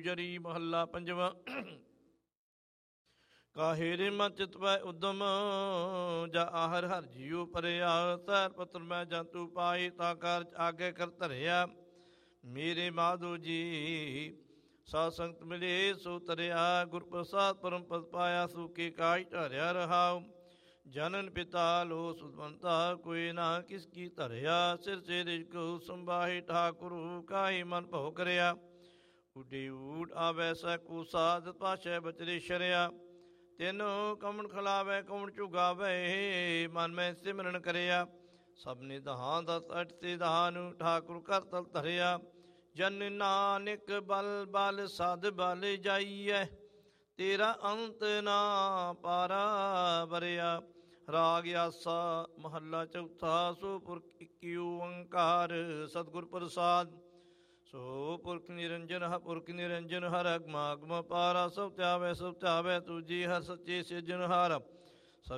ਗੁਜਰੀ। ਮਹੱਲਾ ਪੰਜਵਾਂ। ਕਾਹੇ ਰੇ ਮਨ ਚਿਤ ਪੈ ਉਦਮ, ਜਾ ਆਹਰ ਹਰ ਜੀਉ ਪਰਿਆ। ਤੈਰ ਪਤਰ ਮੈਂ ਜੰਤੂ ਪਾਈ, ਤਾਂ ਕਾਰਜ ਆਗੇ ਕਰ ਧਰਿਆ। ਮੇਰੇ ਮਾਧੋ ਜੀ ਸਾਧ ਸੰਗਤ ਮਿਲੇ ਸੋ ਤਰਿਆ। ਗੁਰ ਪ੍ਰਸਾਦ ਪਰਮ ਪਦ ਪਾਇਆ, ਸੂਕੇ ਕਾਜ ਧਰਿਆ ਰਹਾਉ। ਜਨਨ ਪਿਤਾ ਲੋ ਸੁਤਵੰਤਾ, ਕੋਈ ਨਾ ਕਿਸ ਕੀ ਧਰਿਆ। ਸਿਰ ਸੇ ਰਿਜਕ ਸੰਭਾਹੀ, ਠਾਕੁਰ ਕਾਹੀ ਮਨ ਭਉ ਕਰਿਆ। ਉੱਡੇ ਊਟ ਆਵੈ ਸੈ ਕੂਸਾ, ਜਤ ਪਾਛੈ ਬਚਰੇ ਸ਼ਰਿਆ। ਤੈਨੂੰ ਕਮਣ ਖਿਲਾਵੈ ਕੌਣ ਚੁਗਾਵੈ, ਮਨ ਮੈਂ ਸਿਮਰਨ ਕਰਿਆ। ਸਭ ਨਿਧਾਨ ਦਸ ਅਠ ਤੇ ਦਾਨ, ਠਾਕੁਰ ਕਰ ਤਲ ਧਰਿਆ। ਜਨ ਨਾਨਕ ਬਲ ਬਲ ਸਦ ਬਲ ਜਾਈਐ, ਤੇਰਾ ਅੰਤ ਨਾ ਪਾਰਾ ਵਰਿਆ। ਰਾਗ ਆਸਾ ਮਹੱਲਾ ਚੌਥਾ। ਸੋ ਪੁਰਖ ਇਕ ਓੰਕਾਰ, ਸਤਿਗੁਰ ਪ੍ਰਸਾਦ। ਸੋ ਪੁਰਖ ਨਿਰੰਜਨ ਪੁਰਖ ਨਿਰੰਜਨ, ਹਰ ਅਗਮ ਅਗਮ ਪਾਰਾ। ਸਭ ਧਿਆਵੈ ਸਭ ਧਿਆਵੈ ਤੁਜੀ, ਹਰ ਸੱਚੇ ਸਿਰਜਣਹਾਰ।